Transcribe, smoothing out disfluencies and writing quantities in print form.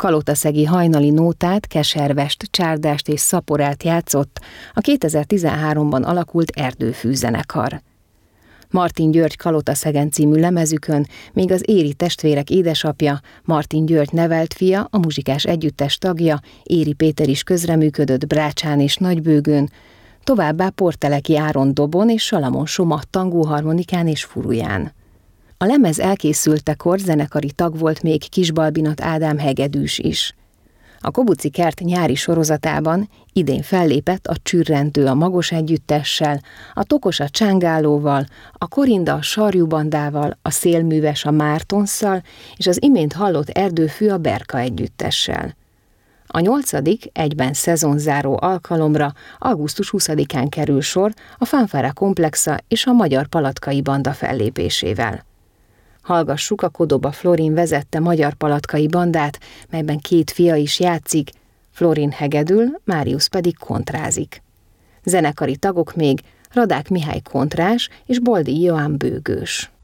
kalotaszegi hajnali nótát, keservest, csárdást és szaporát játszott a 2013-ban alakult Erdőfű zenekar. Martin György Kalotaszegen című lemezükön még az Éri testvérek édesapja, Martin György nevelt fia, a muzsikás együttes tagja, Éri Péter is közreműködött Brácsán és Nagybőgőn, továbbá Porteleki Áron dobon és Salamon Soma tangóharmonikán és furuján. A lemez elkészültekor zenekari tag volt még Kisbalbinat Ádám hegedűs is. A Kobuci Kert nyári sorozatában idén fellépett a Csürrentő a Magos együttessel, a Tokos a Csángálóval, a Korinda a Sarjúbandával, a Szélműves a Mártonszal és az imént hallott Erdőfű a Berka együttessel. A 8., egyben szezonzáró alkalomra augusztus 20-án kerül sor a Fanfara Komplexa és a Magyar Palatkai Banda fellépésével. Hallgassuk a Kodoba Florin vezette Magyar Palatkai Bandát, melyben 2 fia is játszik, Florin hegedül, Máriusz pedig kontrázik. Zenekari tagok még Radák Mihály kontrás és Boldi Joán bőgős.